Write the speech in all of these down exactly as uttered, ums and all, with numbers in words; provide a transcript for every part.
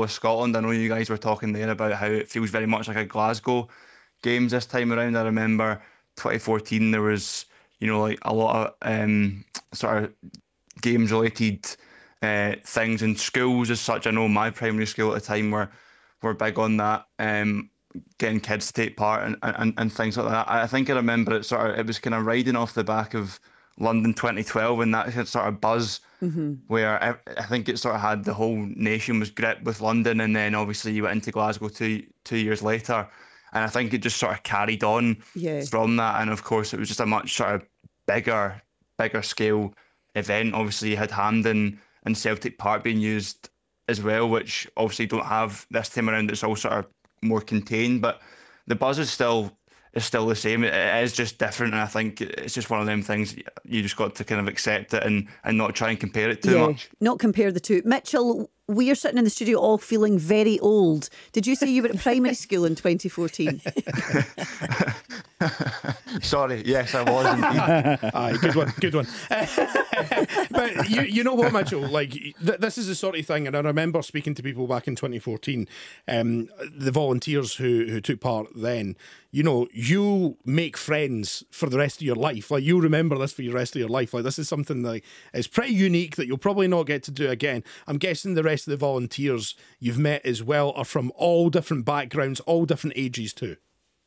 with Scotland. I know you guys were talking there about how it feels very much like a Glasgow Games this time around. I remember twenty fourteen, there was, you know, like a lot of um, sort of games related uh, things in schools as such. I know my primary school at the time were were big on that, um, getting kids to take part and, and, and things like that. I think I remember it sort of, it was kind of riding off the back of London twenty twelve and that sort of buzz, mm-hmm. where I, I think it sort of had the whole nation was gripped with London, and then obviously you went into Glasgow two two years later, and I think it just sort of carried on yeah. from that. And of course it was just a much sort of bigger bigger scale event. Obviously you had Hampden and Celtic Park being used as well, which obviously don't have this time around. It's all sort of more contained, but the buzz is still is still the same. It, it is just different, and I think it's just one of them things you just got to kind of accept it and, and not try and compare it too yeah, much. Not compare the two. Mitchell, we are sitting in the studio all feeling very old. Did you say you were at primary school in twenty fourteen? Sorry, yes, I was indeed. Aye, good one, good one. But you, you know what, Mitchell? Like th- this is the sort of thing, and I remember speaking to people back in twenty fourteen, um, the volunteers who who took part then. You know, you make friends for the rest of your life. Like you remember this for the rest of your life. Like this is something that is pretty unique that you'll probably not get to do again. I'm guessing the rest of the volunteers you've met as well are from all different backgrounds, all different ages too.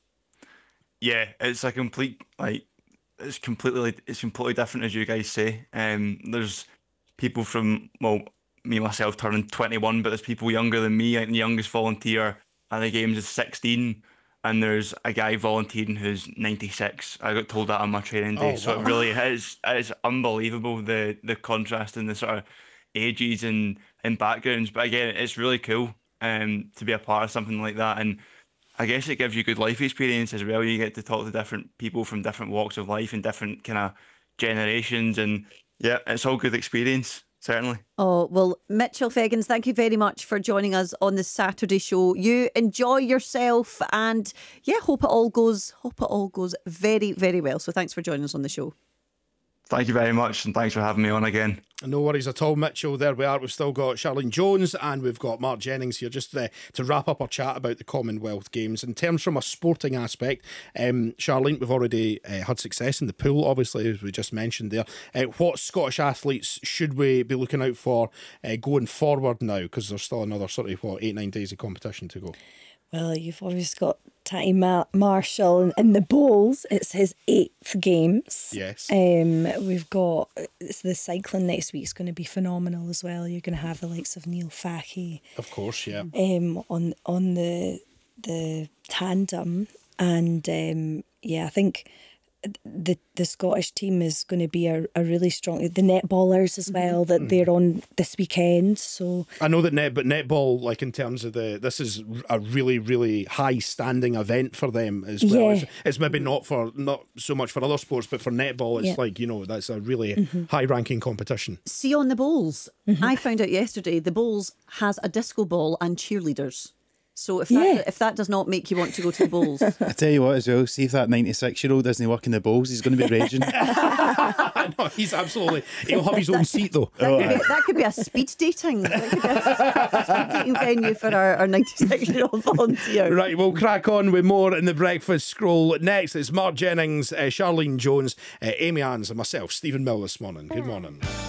Yeah, it's a complete like it's completely it's completely different, as you guys say. Um, there's people from well, me myself turning twenty-one, but there's people younger than me. I think the youngest volunteer at the games is sixteen, and there's a guy volunteering who's ninety-six. I got told that on my training day, oh, so wow. it really is it's unbelievable the the contrast in the sort of ages and and backgrounds. But again, it's really cool um to be a part of something like that, and I guess it gives you good life experience as well. You get to talk to different people from different walks of life and different kind of generations, and yeah, it's all good experience, certainly. Oh, well, Mitchell Feggins, thank you very much for joining us on the Saturday show. You enjoy yourself, and yeah, hope it all goes hope it all goes very, very well. So thanks for joining us on the show. Thank you very much, and thanks for having me on again. No worries at all, Mitchell. There we are. We've still got Charlene Jones and we've got Mark Jennings here just to, to wrap up our chat about the Commonwealth Games. In terms from a sporting aspect, um, Charlene, we've already uh, had success in the pool, obviously, as we just mentioned there. Uh, what Scottish athletes should we be looking out for uh, going forward now? Because there's still another sort of, what, eight, nine days of competition to go. Well, you've obviously got Tatty Ma- Marshall in, in the bowls. It's his eighth games. Yes. Um, we've got it's the cycling next week. It's going to be phenomenal as well. You're going to have the likes of Neil Fahey. Of course, yeah. Um, on on the the tandem, and um, yeah, I think the the Scottish team is going to be a, a really strong, the netballers as well, that mm-hmm. they're on this weekend. So I know that net but netball, like in terms of the this is a really really high standing event for them as well. Yeah. It's, it's maybe not for not so much for other sports, but for netball it's yeah. like, you know, that's a really mm-hmm. high ranking competition. See, on the bowls, mm-hmm. I found out yesterday the bowls has a disco ball and cheerleaders. So if that, yeah. if that does not make you want to go to the bowls. I tell you what as well, see if that ninety-six year old doesn't work in the bowls, he's going to be raging. No, he's absolutely, he'll have his own seat though. That, oh, could, be, that could be a speed dating that could be a speed dating venue for our, our ninety-six year old volunteer. Right, we'll crack on with more in the breakfast scroll. Next it's Mark Jennings, uh, Charlene Jones, uh, Amy Anns and myself, Stephen Mill this morning. Good morning.